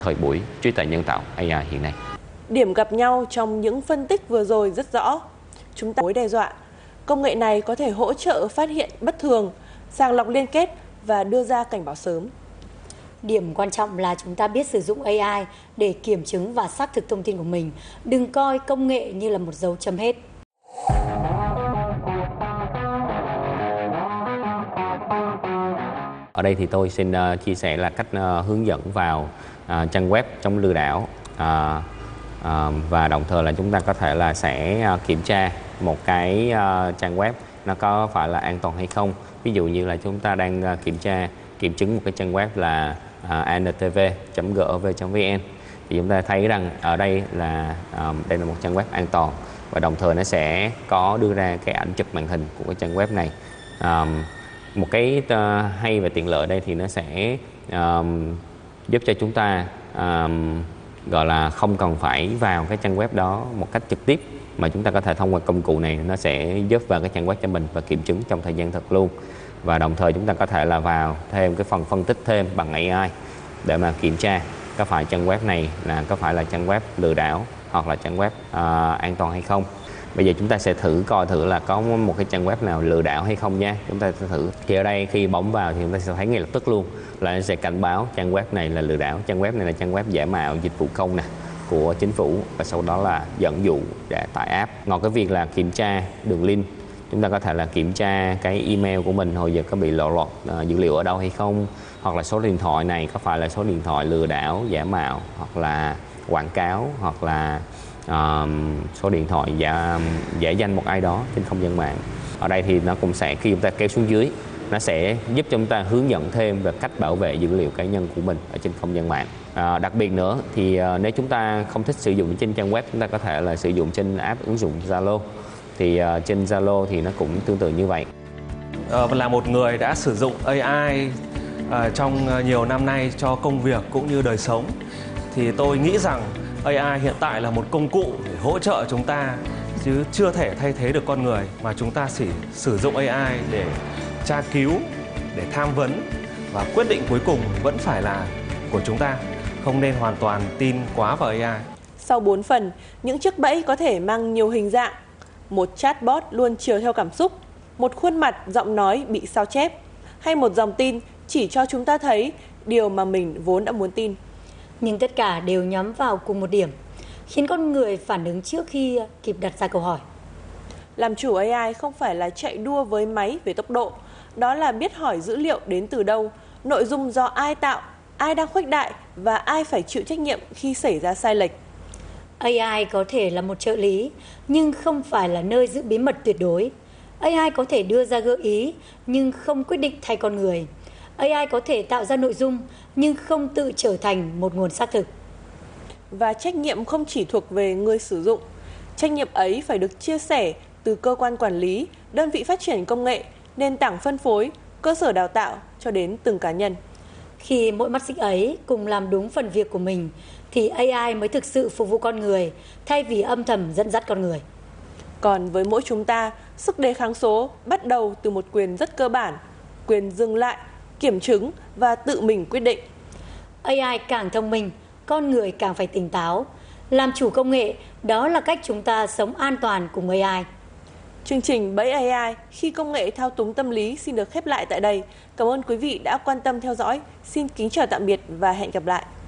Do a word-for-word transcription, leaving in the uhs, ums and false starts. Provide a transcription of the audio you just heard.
thời buổi trí tuệ nhân tạo A I hiện nay. Điểm gặp nhau trong những phân tích vừa rồi rất rõ. Chúng ta mối đe dọa. Công nghệ này có thể hỗ trợ phát hiện bất thường, sàng lọc liên kết và đưa ra cảnh báo sớm. Điểm quan trọng là chúng ta biết sử dụng A I để kiểm chứng và xác thực thông tin của mình. Đừng coi công nghệ như là một dấu chấm hết. Ở đây thì tôi xin uh, chia sẻ là cách uh, hướng dẫn vào uh, trang web chống lừa đảo uh, uh, và đồng thời là chúng ta có thể là sẽ uh, kiểm tra một cái uh, trang web nó có phải là an toàn hay không. Ví dụ như là chúng ta đang uh, kiểm tra kiểm chứng một cái trang web là uh, antv chấm gov chấm vn thì chúng ta thấy rằng ở đây là um, đây là một trang web an toàn và đồng thời nó sẽ có đưa ra cái ảnh chụp màn hình của cái trang web này. Um, một cái uh, hay và tiện lợi đây thì nó sẽ um, giúp cho chúng ta um, gọi là không cần phải vào cái trang web đó một cách trực tiếp, mà chúng ta có thể thông qua công cụ này nó sẽ giúp vào cái trang web cho mình và kiểm chứng trong thời gian thật luôn. Và đồng thời chúng ta có thể là vào thêm cái phần phân tích thêm bằng A I để mà kiểm tra có phải trang web này là có phải là trang web lừa đảo hoặc là trang web uh, an toàn hay không. Bây giờ chúng ta sẽ thử coi thử là có một cái trang web nào lừa đảo hay không nha. Chúng ta sẽ thử. Thì ở đây khi bấm vào thì chúng ta sẽ thấy ngay lập tức luôn là nó sẽ cảnh báo trang web này là lừa đảo. Trang web này là trang web giả mạo dịch vụ công nè của chính phủ, và sau đó là dẫn dụ để tải app. Ngoài cái việc là kiểm tra đường link, chúng ta có thể là kiểm tra cái email của mình hồi giờ có bị lộ lọt uh, dữ liệu ở đâu hay không, hoặc là số điện thoại này có phải là số điện thoại lừa đảo giả mạo hoặc là quảng cáo, hoặc là Uh, số điện thoại giả, giả danh một ai đó trên không gian mạng. Ở đây thì nó cũng sẽ, khi chúng ta kéo xuống dưới, nó sẽ giúp cho chúng ta hướng dẫn thêm về cách bảo vệ dữ liệu cá nhân của mình ở trên không gian mạng. Uh, đặc biệt nữa thì uh, nếu chúng ta không thích sử dụng trên trang web, chúng ta có thể là sử dụng trên app ứng dụng Zalo. Thì uh, trên Zalo thì nó cũng tương tự như vậy. Uh, là một người đã sử dụng A I uh, trong nhiều năm nay cho công việc cũng như đời sống, thì tôi nghĩ rằng A I hiện tại là một công cụ để hỗ trợ chúng ta chứ chưa thể thay thế được con người, mà chúng ta chỉ sử dụng A I để tra cứu, để tham vấn, và quyết định cuối cùng vẫn phải là của chúng ta, không nên hoàn toàn tin quá vào A I. Sau bốn phần, những chiếc bẫy có thể mang nhiều hình dạng. Một chatbot luôn chiều theo cảm xúc, một khuôn mặt, giọng nói bị sao chép, hay một dòng tin chỉ cho chúng ta thấy điều mà mình vốn đã muốn tin. Nhưng tất cả đều nhắm vào cùng một điểm, khiến con người phản ứng trước khi kịp đặt ra câu hỏi. Làm chủ A I không phải là chạy đua với máy về tốc độ, đó là biết hỏi dữ liệu đến từ đâu, nội dung do ai tạo, ai đang khuếch đại và ai phải chịu trách nhiệm khi xảy ra sai lệch. A I có thể là một trợ lý, nhưng không phải là nơi giữ bí mật tuyệt đối. A I có thể đưa ra gợi ý, nhưng không quyết định thay con người. A I có thể tạo ra nội dung, nhưng không tự trở thành một nguồn xác thực. Và trách nhiệm không chỉ thuộc về người sử dụng. Trách nhiệm ấy phải được chia sẻ từ cơ quan quản lý, đơn vị phát triển công nghệ, nền tảng phân phối, cơ sở đào tạo cho đến từng cá nhân. Khi mỗi mắt xích ấy cùng làm đúng phần việc của mình, thì A I mới thực sự phục vụ con người, thay vì âm thầm dẫn dắt con người. Còn với mỗi chúng ta, sức đề kháng số bắt đầu từ một quyền rất cơ bản, quyền dừng lại, kiểm chứng và tự mình quyết định. A I càng thông minh, con người càng phải tỉnh táo. Làm chủ công nghệ, đó là cách chúng ta sống an toàn cùng A I. Chương trình Bẫy A I khi công nghệ thao túng tâm lý xin được khép lại tại đây. Cảm ơn quý vị đã quan tâm theo dõi. Xin kính chào tạm biệt và hẹn gặp lại.